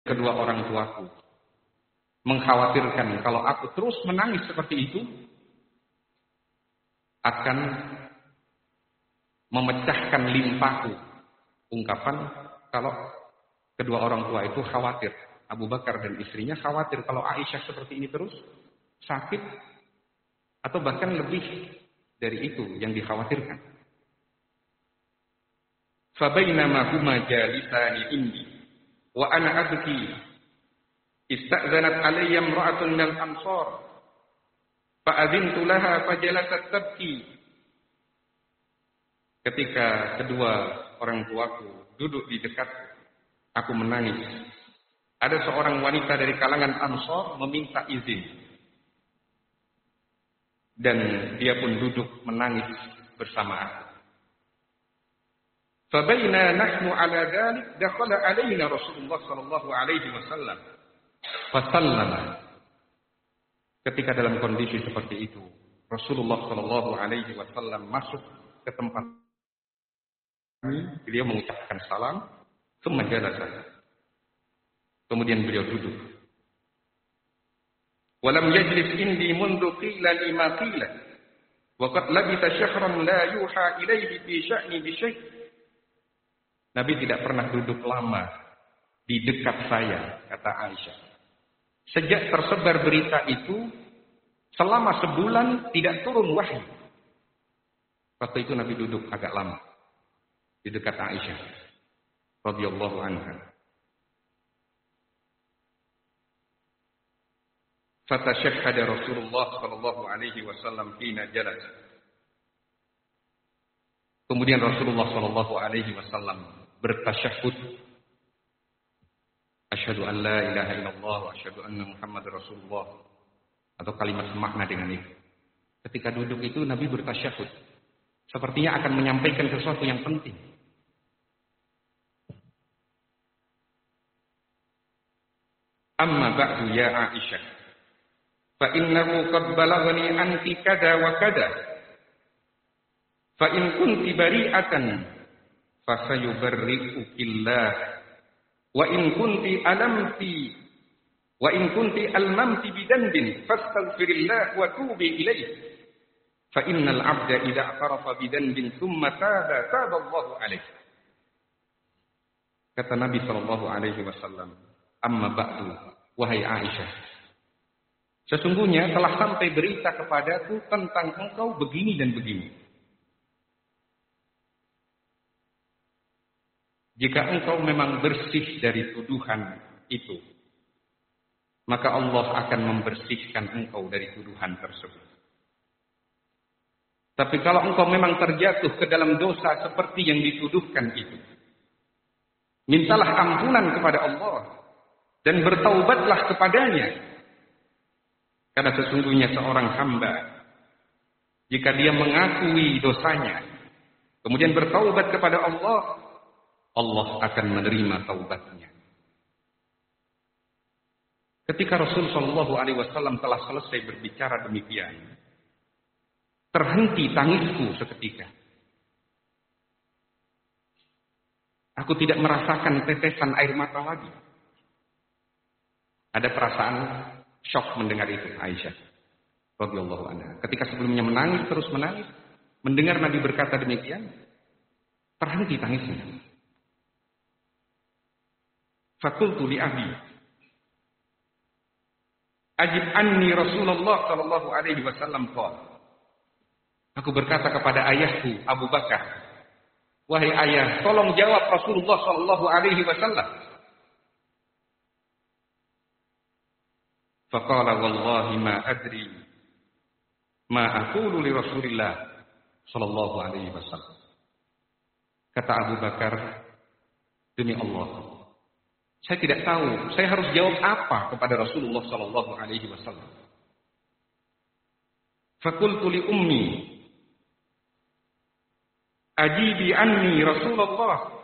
kedua orang tuaku. Mengkhawatirkan kalau aku terus menangis seperti itu akan memecahkan limpaku. Ungkapan kalau kedua orang tua itu khawatir. Abu Bakar dan istrinya khawatir kalau Aisyah seperti ini terus sakit atau bahkan lebih dari itu yang dikhawatirkan. Fabainama huma jalisani indi wa ana abki ista'zanat alayya imra'atun minal ansar fa'adhintu laha fajalasat tabki. Ketika kedua orang tuaku duduk di dekat aku menangis, ada seorang wanita dari kalangan Ansar meminta izin. Dan dia pun duduk menangis bersama aku. Fabaina nahnu ala dhalik dakhala alaina Rasulullah sallallahu alaihi wasallam. Fasallama. Ketika dalam kondisi seperti itu, Rasulullah sallallahu alaihi wasallam masuk ke tempat kami, beliau mengucapkan salam, kemudian beliau duduk. Walam yajlis indi mundu qila lima qila. Wa qad labitha syahran la yuha ilaihi fi sya'ni bi syai'. Nabi tidak pernah duduk lama di dekat saya, kata Aisyah. Sejak tersebar berita itu, selama sebulan tidak turun wahyu. Waktu itu Nabi duduk agak lama di dekat Aisyah radhiyallahu anha. Fatashahhada Rasulullah sallallahu alaihi wasallam hina jalas. Kemudian Rasulullah sallallahu alaihi wasallam bertasyahhud. Asyhadu an la ilaha illallah wa asyhadu anna Muhammadar Rasulullah, atau kalimat semakna dengan itu. Ketika duduk itu Nabi bertasyahhud. Sepertinya akan menyampaikan sesuatu yang penting. Amma ba'du ya Aisyah, fa innahu qad balaghani anki kada wa kada. Fa in kunti bari'atan fa sayubarri'ukillah. Wa in kunti alamti wa in kunti almamti bidanbin fastaghfirillah wa tubi ilaih. Fa innal 'abda idza a'tarafa bidanbin thumma taba Allahu alaih. Kata Nabi sallallahu alaihi wasallam, amma ba'du, wahai Aisyah, sesungguhnya telah sampai berita kepadaku tentang engkau begini dan begini. Jika engkau memang bersih dari tuduhan itu, maka Allah akan membersihkan engkau dari tuduhan tersebut. Tapi kalau engkau memang terjatuh ke dalam dosa seperti yang dituduhkan itu, mintalah ampunan kepada Allah dan bertaubatlah kepadanya. Karena sesungguhnya seorang hamba, jika dia mengakui dosanya, kemudian bertaubat kepada Allah, Allah akan menerima taubatnya. Ketika Rasul Shallallahu Alaihi Wasallam telah selesai berbicara demikian, terhenti tangisku seketika. Aku tidak merasakan tetesan air mata lagi. Ada perasaan syok mendengar itu Aisyah radhiyallahu anha. Ketika sebelumnya menangis, terus menangis, mendengar Nabi berkata demikian, terhenti tangisnya. Fakultu li abi, ajib anni Rasulullah sallallahu alaihi wasallam qala. Aku berkata kepada ayahku Abu Bakar, wahai ayah, tolong jawab Rasulullah sallallahu alaihi wasallam. Faqala wallahi ma adri ma aqulu li Rasulillah sallallahu alaihi wasallam. Kata Abu Bakar, demi Allah, saya tidak tahu saya harus jawab apa kepada Rasulullah sallallahu alaihi wasallam. Faqultu li ummi, ajibi anni Rasulullah